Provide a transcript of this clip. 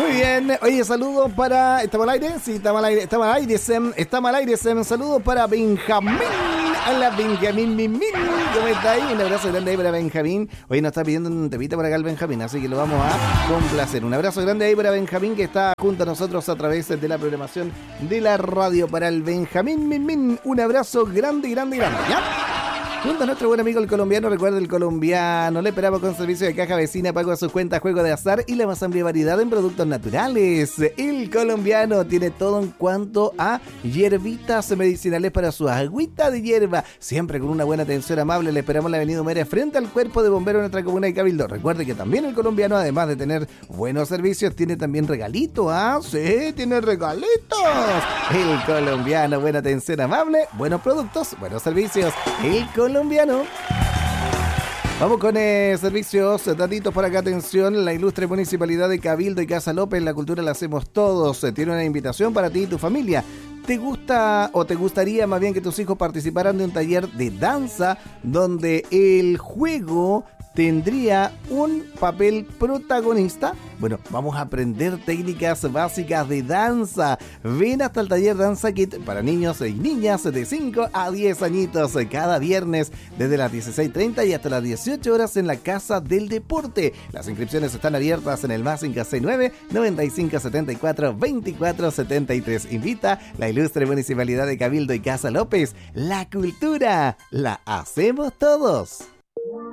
Muy bien. Oye, saludos para... ¿Estamos al aire? Sí, estamos al aire. Estamos al aire, Sem. Estamos al aire, Sem. Saludos para Benjamín. Hola, Benjamín, ¿cómo está ahí? Un abrazo grande ahí para Benjamín. Hoy nos está pidiendo un temita por acá el Benjamín, así que lo vamos a complacer. Un abrazo grande ahí para Benjamín, que está junto a nosotros a través de la programación de la radio. Para el Benjamín, un abrazo grande, ¿ya? Junto a nuestro buen amigo el colombiano, recuerda el colombiano, le esperamos con servicio de caja vecina, pago a sus cuentas, juego de azar y la más amplia variedad en productos naturales. El colombiano tiene todo en cuanto a hierbitas medicinales para su agüita de hierba, siempre con una buena atención amable. Le esperamos en la avenida Humera frente al cuerpo de bomberos de nuestra comuna de Cabildo. Recuerde que también el colombiano, además de tener buenos servicios, tiene también regalitos, ¿ah? Sí, tiene regalitos. El colombiano, buena atención amable, buenos productos, buenos servicios. El colombiano. Vamos con servicios, datitos por acá, atención. La ilustre Municipalidad de Cabildo y Casa López, la cultura la hacemos todos. Tiene una invitación para ti y tu familia. ¿Te gusta o te gustaría más bien que tus hijos participaran de un taller de danza donde el juego tendría un papel protagonista? Bueno, vamos a aprender técnicas básicas de danza. Ven hasta el taller Danza Kit para niños y niñas de 5 a 10 añitos cada viernes desde las 16:30 y hasta las 18 horas en la Casa del Deporte. Las inscripciones están abiertas en el más 569 9574 2473. Invita la ilustre Municipalidad de Cabildo y Casa López. La cultura la hacemos todos.